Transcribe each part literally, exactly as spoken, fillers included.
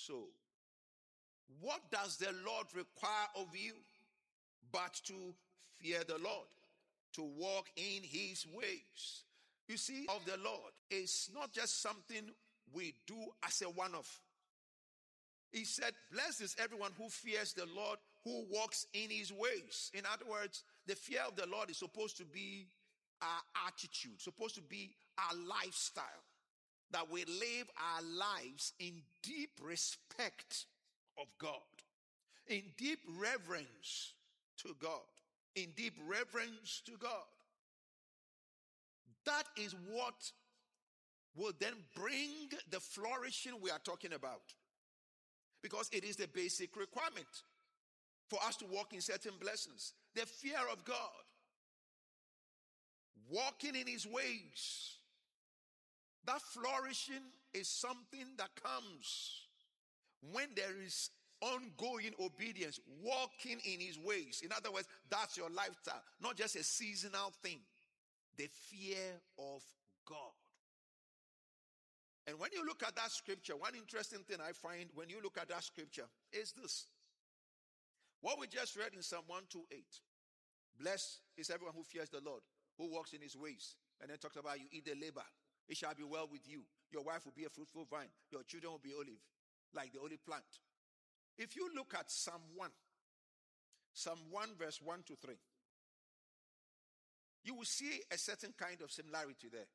So, what does the Lord require of you? But to fear the Lord, to walk in his ways. You see, of the Lord is not just something we do as a one-off. He said, blessed is everyone who fears the Lord, who walks in his ways. In other words, the fear of the Lord is supposed to be our attitude, supposed to be our lifestyle. That we live our lives in deep respect of God, in deep reverence to God, in deep reverence to God. That is what will then bring the flourishing we are talking about. Because it is the basic requirement for us to walk in certain blessings. The fear of God. Walking in his ways. That flourishing is something that comes when there is ongoing obedience, walking in his ways. In other words, that's your lifestyle, not just a seasonal thing. The fear of God. And when you look at that scripture, one interesting thing I find when you look at that scripture is this. What we just read in Psalm one twenty-eight. Blessed is everyone who fears the Lord, who walks in his ways. And then talks about you eat the labor. It shall be well with you. Your wife will be a fruitful vine. Your children will be olive, like the olive plant. If you look at Psalm one, Psalm one verse one to three, you will see a certain kind of similarity there.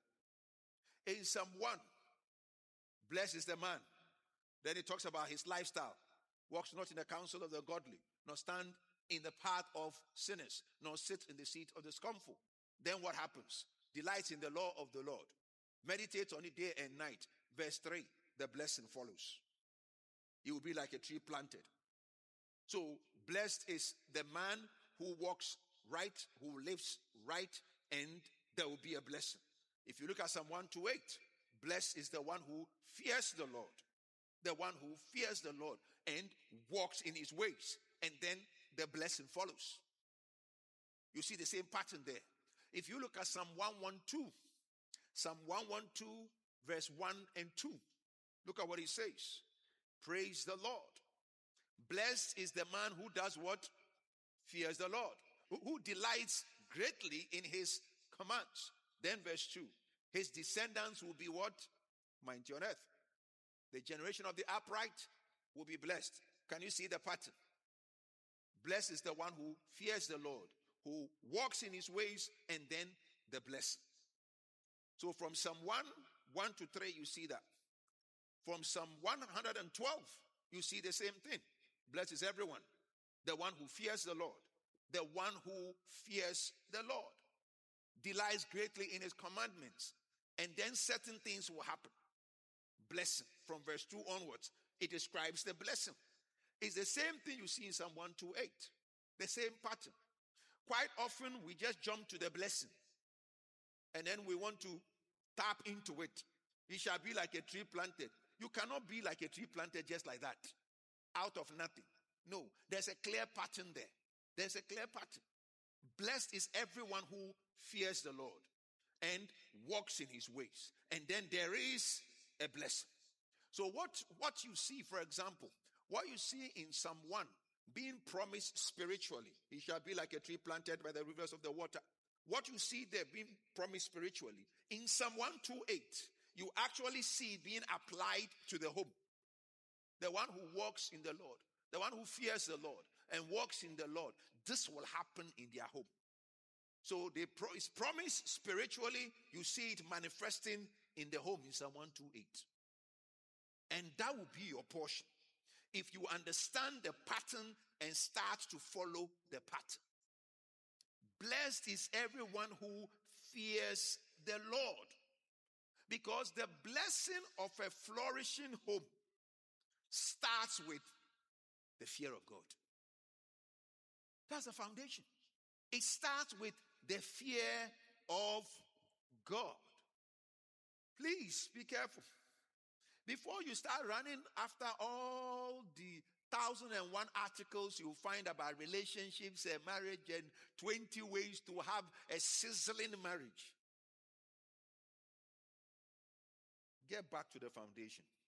In Psalm one, blessed is the man. Then it talks about his lifestyle. Walks not in the counsel of the godly, nor stand in the path of sinners, nor sit in the seat of the scornful. Then what happens? Delights in the law of the Lord. Meditates on it day and night. Verse three, the blessing follows. He will be like a tree planted. So, blessed is the man who walks right, who lives right, and there will be a blessing. If you look at Psalm one twenty-eight, blessed is the one who fears the Lord. The one who fears the Lord and walks in his ways. And then the blessing follows. You see the same pattern there. If you look at Psalm one twelve, Psalm one twelve, verse one and two. Look at what he says. Praise the Lord. Blessed is the man who does what? Fears the Lord. Who, who delights greatly in his commands. Then verse two. His descendants will be what? Mighty on earth. The generation of the upright will be blessed. Can you see the pattern? Blessed is the one who fears the Lord, who walks in his ways, and then the blessing. So from Psalm one, one to three, you see that. From Psalm one twelve, you see the same thing. Blessed is everyone. The one who fears the Lord. The one who fears the Lord. Delights greatly in his commandments. And then certain things will happen. Blessing. From verse two onwards, it describes the blessing. It's the same thing you see in Psalm one twenty-eight. The same pattern. Quite often, we just jump to the blessing. And then we want to tap into it. It shall be like a tree planted. You cannot be like a tree planted just like that. Out of nothing. No, there's a clear pattern there. There's a clear pattern. Blessed is everyone who fears the Lord and walks in his ways. And then there is a blessing. So what, what you see, for example, what you see in Psalm one, being promised spiritually, he shall be like a tree planted by the rivers of the water. What you see there being promised spiritually, in Psalm one twenty-eight, you actually see being applied to the home. The one who walks in the Lord, the one who fears the Lord and walks in the Lord, this will happen in their home. So they pro- it's promised spiritually, you see it manifesting in the home in Psalm one twenty-eight. And that will be your portion. If you understand the pattern and start to follow the pattern. Blessed is everyone who fears the Lord. Because the blessing of a flourishing home starts with the fear of God. That's the foundation. It starts with the fear of God. Please be careful. Before you start running after all the thousand and one articles you find about relationships and marriage and twenty ways to have a sizzling marriage, get back to the foundation.